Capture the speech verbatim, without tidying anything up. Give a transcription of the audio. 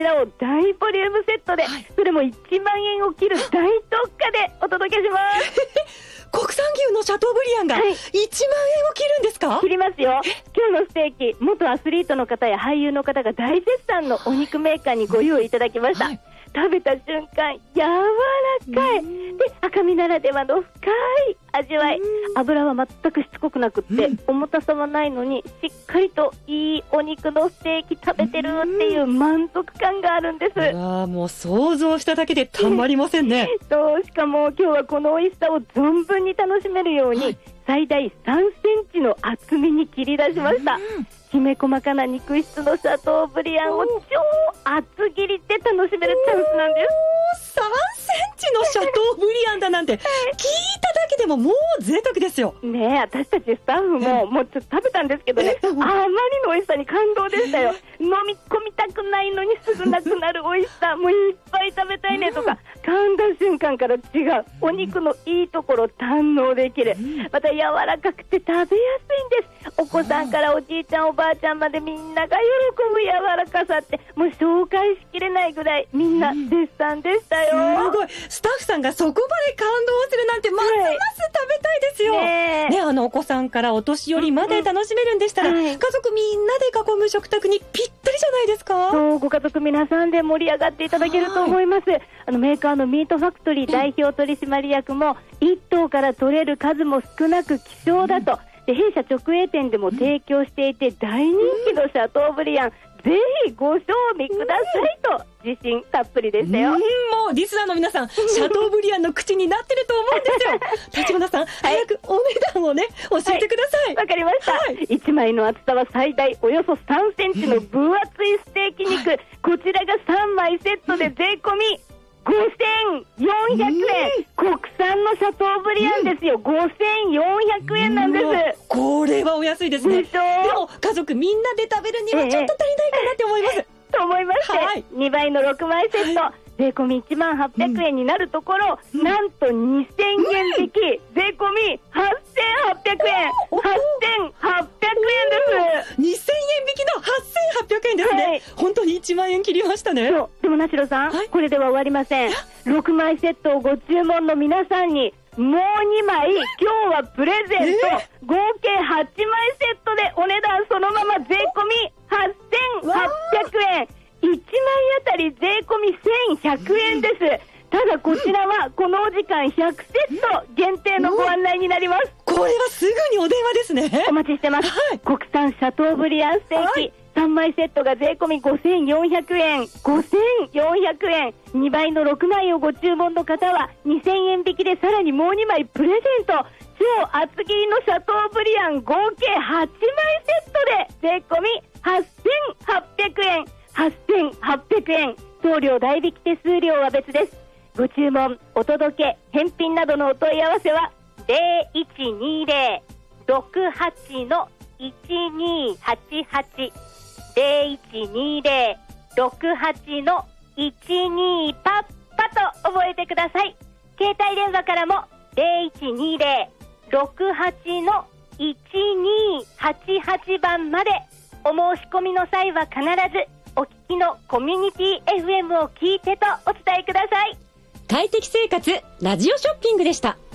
らを大ボリュームセットで、はい、それもいちまんえんを切る大特価でお届けします国産牛のシャトーブリアンがいちまんえんを切るんですか？ 切りますよ。今日のステーキ、元アスリートの方や俳優の方が大絶賛のお肉メーカーにご用意いただきました、はい、食べた瞬間柔らかいで、赤身ならではの深い味わい、油は全くしつこくなくって、うん、重たさはないのにしっかりといいお肉のステーキ食べてるっていう満足感があるんです。 あ、もう想像しただけでたまりませんねそうしかも今日はこの美味しさを存分に楽しめるように、はい、最大さんセンチの厚みに切り出しました。きめ細かな肉質のシャトーブリアンを超厚切りで楽しめるチャンスなんです。 さんセンチのシャトーブリアンだなんて聞いただけでももう贅沢ですよね。え、私たちスタッフももうちょっと食べたんですけどね、あまりの美味しさに感動でしたよ。飲み込みたくないのにすぐなくなる美味しさ、もういっぱい食べたいねとか、噛んだ瞬間から違うお肉のいいところを堪能できる、また柔らかくて食べやすいんです。お子さんからおじいちゃんおばあちゃんまでみんなが喜ぶ柔らかさってもう紹介しきれないぐらいみんな絶賛でしたよ、 うん、すごい。スタッフさんがそこまで感動するなんてますます食べたいですよ、はい、ね, ねあのお子さんからお年寄りまで楽しめるんでしたら、うんうん、家族みんなで囲む食卓にぴったりじゃないですか。 そう、ご家族皆さんで盛り上がっていただけると思います。あのメーカーのミートファクトリー代表取締役もいっ頭から取れる数も少なく希少だと、で弊社直営店でも提供していて大人気のシャトーブリアン、ぜひご賞味くださいと自信たっぷりでしたよ。 うん、もうリスナーの皆さんシャトーブリアンの口になってると思うんですよ立花さん、はい、早くお値段をね教えてください。 わ、はい、かりました、はい、いちまいの厚さは最大およそさんセンチの分厚いステーキ肉、はい、こちらがさんまいセットで税込みごせんよんひゃくえん、国産のシャトーブリアンですよ、ごせんよんひゃくえんなんです。 これはお安いですね。 でしょ。 でも家族みんなで食べるにはちょっと足りないかなって思います、ええ、と思いまして、はい、にばいのろくまいセット、はい、税込みいちまんはっぴゃくえんになるところ、うん、なんとにせんえん引き、うん、税込みはっせんはっぴゃくえん、はっせんはっぴゃくえんです。 にせんえん引きのはっせんはっぴゃくえんですね、はい、本当にいちまんえん切りましたね。 そうでもなしろさん、はい、これでは終わりません。ろくまいセットをご注文の皆さんにもうにまい今日はプレゼント、えー、合計はちまいセットでお値段そのまま税込みはっせんはっぴゃくえん、いちまいあたり税込みせんひゃくえんです。ただこちらはこのお時間ひゃくセット限定のご案内になります。 これはすぐにお電話ですね。 お待ちしてます、はい、国産シャトーブリアンステーキ、はい、さんまいセットが税込みごせんよんひゃくえん、ごせんよんひゃくえん、にばいのろくまいをご注文の方はにせんえん引きでさらにもうにまいプレゼント、超厚切りのシャトーブリアン合計はちまいセットで税込みはっせんはっぴゃくえん、はっせんはっぴゃくえん、送料代引き手数料は別です。ご注文、お届け、返品などのお問い合わせはゼロいちにゼロ ろくはち のいちにはちはち ゼロいちにゼロ ろくはち のいちにパッパと覚えてください。携帯電話からもゼロいちにゼロ ろくはち のいちにはちはちばんまで。お申し込みの際は必ずお聞きのコミュニティ エフエム を聞いてとお伝えください。 快適生活ラジオショッピングでした。